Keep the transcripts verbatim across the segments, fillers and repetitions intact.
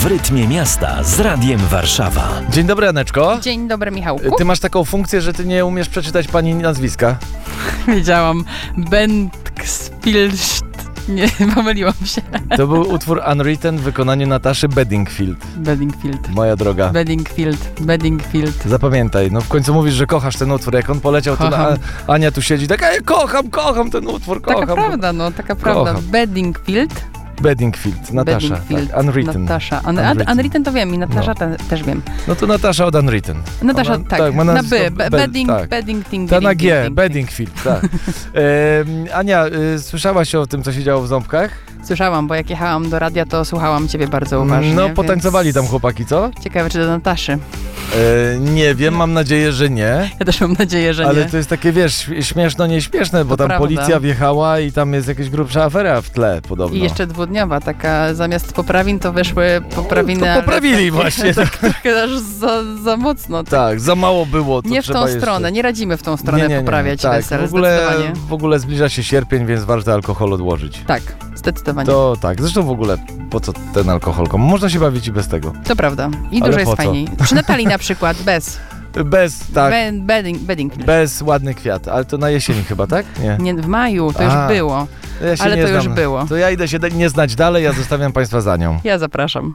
W rytmie miasta z Radiem Warszawa. Dzień dobry, Aneczko. Dzień dobry, Michałku. Ty masz taką funkcję, że ty nie umiesz przeczytać pani nazwiska. Wiedziałam. Bendkspilst. Nie, pomyliłam się. To był utwór Unwritten w wykonaniu Nataszy Bedingfield. Bedingfield. Moja droga. Bedingfield. Bedingfield. Zapamiętaj, no w końcu mówisz, że kochasz ten utwór. Jak on poleciał, to na, Ania tu siedzi tak, ej, kocham, kocham ten utwór, kocham. Taka prawda, no, taka prawda. Kocham. Bedingfield. Bedingfield, Natasza. Bedingfield. Tak, Unwritten. Natasza. Un- Unwritten. Unwritten to wiem i Natasza No. te, też wiem. No to Natasza od Unwritten. Natasza, Ona, tak, tak ma na nazwisko by. Be- Be- Bedding, tak. Beddingting. Ta na G, Bedingfield, tak. e, Ania, y, słyszałaś o tym, co się działo w Ząbkach? Słyszałam, bo jak jechałam do radia, to słuchałam ciebie bardzo uważnie. No, potańcowali więc tam chłopaki, co? Ciekawe, czy do Nataszy. E, nie wiem, mam nadzieję, że nie. Ja też mam nadzieję, że Ale nie. to jest takie, wiesz, śmieszno, nieśmieszne, bo To tam prawda. policja wjechała i tam jest jakaś grubsza afera w tle podobno. I jeszcze dwudniowa, taka zamiast poprawin to wyszły poprawiny. To ale poprawili takie, właśnie. Tak trochę aż za, za mocno. Tak, za mało było. To Nie w trzeba tą jeszcze... stronę, nie radzimy w tą stronę nie, nie, nie. poprawiać tak, wesel, w ogóle, zdecydowanie. w ogóle zbliża się sierpień, więc warto alkohol odłożyć. Tak, zdecydowanie. To tak, zresztą w ogóle po co ten alkohol? Można się bawić i bez tego. To prawda. I Ale dużo po jest co? fajniej. Przy Natalii na przykład, bez. Bez, tak, Be, bedding, bedding. bez ładny kwiat, ale to na jesieni chyba, tak? Nie. Nie, w maju, to A, już było. To ja się Ale nie to już znam. było. To ja idę się nie znać dalej, ja zostawiam państwa za nią. Ja zapraszam.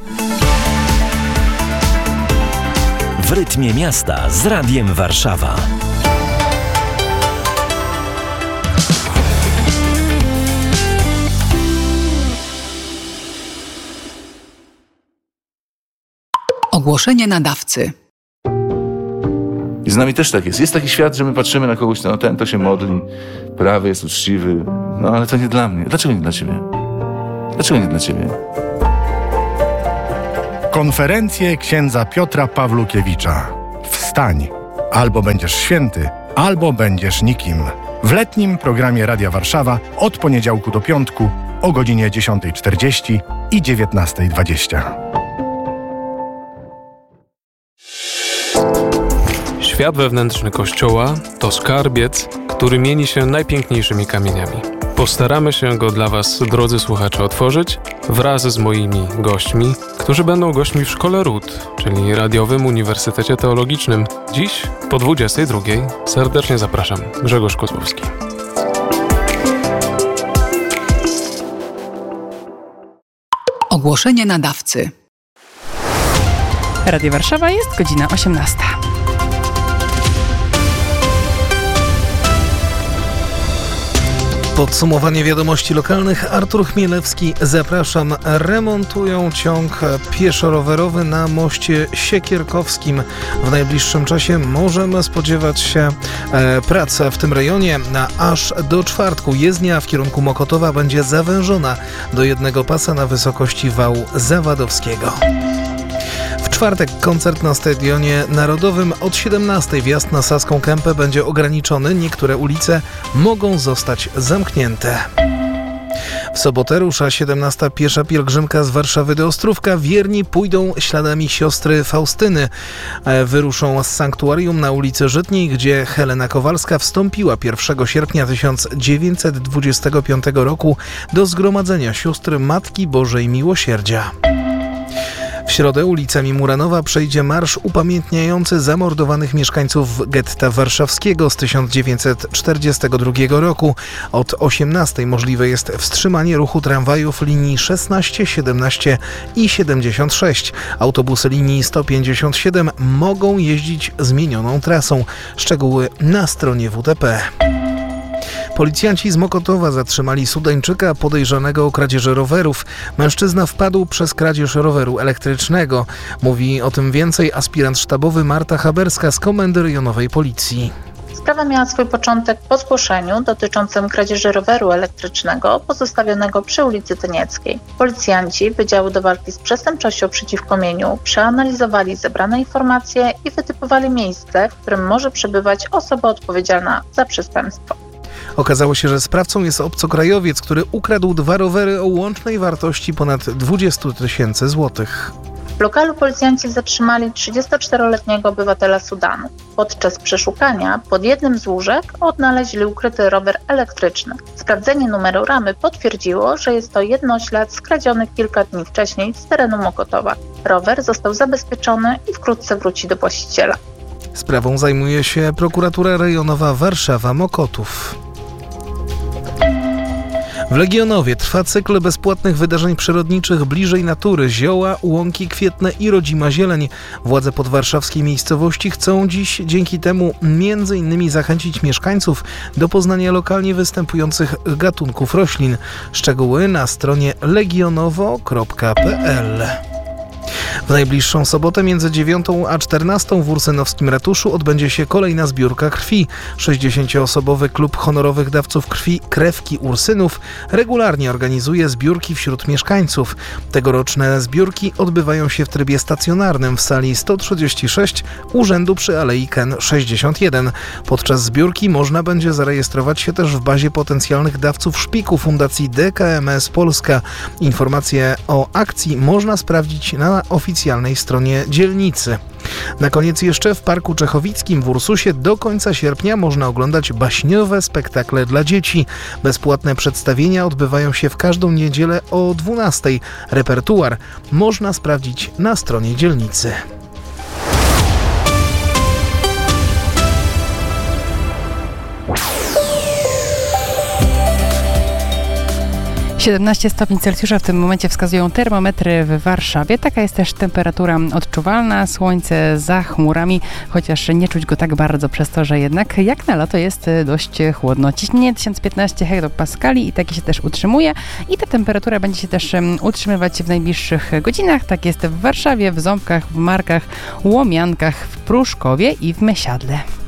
W rytmie miasta z Radiem Warszawa. Ogłoszenie nadawcy. I z nami też tak jest. Jest taki świat, że my patrzymy na kogoś, no ten to się modli, prawy jest uczciwy, no ale to nie dla mnie. Dlaczego nie dla ciebie? Dlaczego nie dla ciebie? Konferencje księdza Piotra Pawlukiewicza. Wstań! Albo będziesz święty, albo będziesz nikim. W letnim programie Radia Warszawa od poniedziałku do piątku o godzinie dziesiąta czterdzieści i dziewiętnasta dwadzieścia. Świat wewnętrzny Kościoła to skarbiec, który mieni się najpiękniejszymi kamieniami. Postaramy się go dla Was, drodzy słuchacze, otworzyć wraz z moimi gośćmi, którzy będą gośćmi w Szkole Ród, czyli Radiowym Uniwersytecie Teologicznym. Dziś po dwudziestej drugiej. Serdecznie zapraszam. Grzegorz Kozłowski. Ogłoszenie nadawcy. Radio Warszawa, jest godzina osiemnasta. Podsumowanie wiadomości lokalnych. Artur Chmielewski, zapraszam. Remontują ciąg pieszo-rowerowy na moście Siekierkowskim. W najbliższym czasie możemy spodziewać się e, prac w tym rejonie na aż do czwartku. Jezdnia w kierunku Mokotowa będzie zawężona do jednego pasa na wysokości wału Zawadowskiego. W czwartek koncert na Stadionie Narodowym od siedemnastej. Wjazd na Saską Kępę będzie ograniczony. Niektóre ulice mogą zostać zamknięte. W sobotę rusza siedemnasta piesza pielgrzymka z Warszawy do Ostrówka. Wierni pójdą śladami siostry Faustyny. Wyruszą z sanktuarium na ulicy Żytniej, gdzie Helena Kowalska wstąpiła pierwszego sierpnia tysiąc dziewięćset dwudziestego piątego roku do Zgromadzenia Sióstr Matki Bożej Miłosierdzia. W środę ulicami Muranowa przejdzie marsz upamiętniający zamordowanych mieszkańców getta warszawskiego z tysiąc dziewięćset czterdziestego drugiego roku. Od osiemnastej możliwe jest wstrzymanie ruchu tramwajów linii szesnaście, siedemnaście i siedemdziesiąt sześć. Autobusy linii sto pięćdziesiąt siedem mogą jeździć zmienioną trasą. Szczegóły na stronie W T P. Policjanci z Mokotowa zatrzymali Sudańczyka podejrzanego o kradzieży rowerów. Mężczyzna wpadł przez kradzież roweru elektrycznego. Mówi o tym więcej aspirant sztabowy Marta Haberska z Komendy Rejonowej Policji. Sprawa miała swój początek po zgłoszeniu dotyczącym kradzieży roweru elektrycznego pozostawionego przy ulicy Tynieckiej. Policjanci Wydziału do Walki z Przestępczością przeciwko Mieniu przeanalizowali zebrane informacje i wytypowali miejsce, w którym może przebywać osoba odpowiedzialna za przestępstwo. Okazało się, że sprawcą jest obcokrajowiec, który ukradł dwa rowery o łącznej wartości ponad dwadzieścia tysięcy złotych. W lokalu policjanci zatrzymali trzydziestoczteroletniego obywatela Sudanu. Podczas przeszukania pod jednym z łóżek odnaleźli ukryty rower elektryczny. Sprawdzenie numeru ramy potwierdziło, że jest to jednoślad skradziony kilka dni wcześniej z terenu Mokotowa. Rower został zabezpieczony i wkrótce wróci do właściciela. Sprawą zajmuje się prokuratura rejonowa Warszawa-Mokotów. W Legionowie trwa cykl bezpłatnych wydarzeń przyrodniczych bliżej natury. Zioła, łąki kwietne i rodzima zieleń. Władze podwarszawskiej miejscowości chcą dziś dzięki temu między innymi zachęcić mieszkańców do poznania lokalnie występujących gatunków roślin. Szczegóły na stronie legionowo kropka p l. W najbliższą sobotę między dziewiątą a czternastą w Ursynowskim Ratuszu odbędzie się kolejna zbiórka krwi. sześćdziesięcioosobowy klub honorowych dawców krwi Krewki Ursynów regularnie organizuje zbiórki wśród mieszkańców. Tegoroczne zbiórki odbywają się w trybie stacjonarnym w sali sto trzydzieści sześć Urzędu przy Alei Ken sześćdziesiąt jeden. Podczas zbiórki można będzie zarejestrować się też w bazie potencjalnych dawców szpiku Fundacji D K M S Polska. Informacje o akcji można sprawdzić na oficjalnej stronie dzielnicy. Na koniec jeszcze w Parku Czechowickim w Ursusie do końca sierpnia można oglądać baśniowe spektakle dla dzieci. Bezpłatne przedstawienia odbywają się w każdą niedzielę o dwunastej. Repertuar można sprawdzić na stronie dzielnicy. siedemnaście stopni Celsjusza w tym momencie wskazują termometry w Warszawie. Taka jest też temperatura odczuwalna. Słońce za chmurami, chociaż nie czuć go tak bardzo przez to, że jednak jak na lato jest dość chłodno. Ciśnienie tysiąc piętnaście hektopaskali i takie się też utrzymuje. I ta temperatura będzie się też utrzymywać w najbliższych godzinach. Tak jest w Warszawie, w Ząbkach, w Markach, Łomiankach, w Pruszkowie i w Mysiadle.